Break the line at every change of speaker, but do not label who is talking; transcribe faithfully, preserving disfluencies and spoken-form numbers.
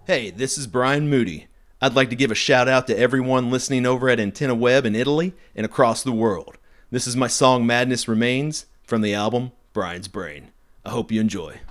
Hey, this is Brian Moody. I'd like to give a shout out to everyone listening over at Antenna Web in Italy and across the world. This is my song Madness Remains from the album Brian's Brain. I hope you enjoy.